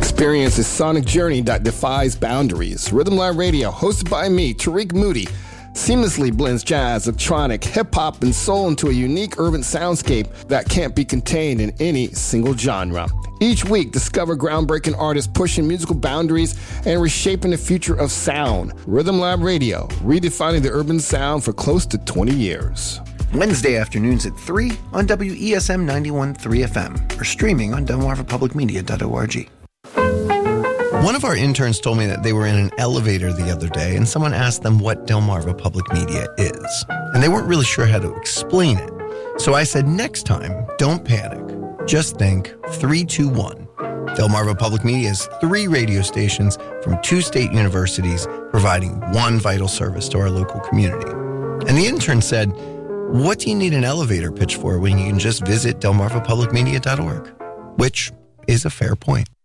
Experience a sonic journey that defies boundaries. Rhythm Lab Radio, hosted by me, Tariq Moody, seamlessly blends jazz, electronic, hip-hop, and soul into a unique urban soundscape that can't be contained in any single genre. Each week, discover groundbreaking artists pushing musical boundaries and reshaping the future of sound. Rhythm Lab Radio, redefining the urban sound for close to 20 years. Wednesday afternoons at 3 on WESM 91.3 FM or streaming on delmarvapublicmedia.org. One of our interns told me that they were in an elevator the other day and someone asked them what Delmarva Public Media is. And they weren't really sure how to explain it. So I said, next time, don't panic. Just think 321. Delmarva Public Media has 3 radio stations from 2 state universities providing one vital service to our local community. And the intern said, what do you need an elevator pitch for when you can just visit delmarvapublicmedia.org? Which is a fair point.